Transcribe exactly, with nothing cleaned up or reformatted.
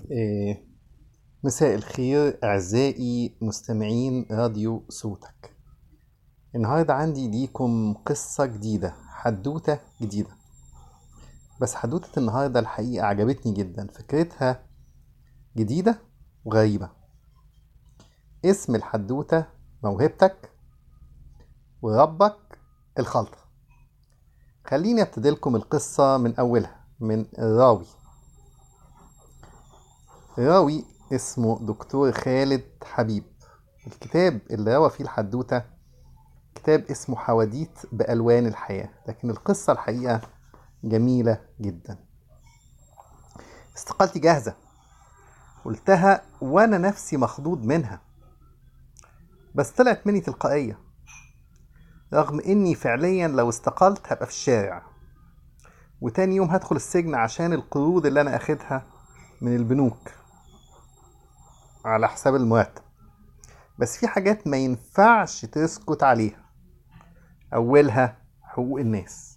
إيه، مساء الخير أعزائي مستمعين راديو صوتك. النهاردة عندي ليكم قصة جديدة، حدوتة جديدة. بس حدوتة النهاردة الحقيقة عجبتني جدا، فكرتها جديدة وغريبة. اسم الحدوتة موهبتك وربك الخلطة. خليني ابتدي لكم القصة من أولها، من الراوي. الراوي اسمه دكتور خالد حبيب. الكتاب اللي روى فيه الحدوتة كتاب اسمه حواديت بألوان الحياة، لكن القصة الحقيقة جميلة جدا. استقالتي جاهزة، قلتها وأنا نفسي مخضوض منها، بس طلعت مني تلقائية، رغم إني فعليا لو استقلت هبقى في الشارع، وتاني يوم هدخل السجن عشان القروض اللي أنا أخدها من البنوك على حساب المرتب. بس في حاجات ما ينفعش تسكت عليها، أولها حقوق الناس.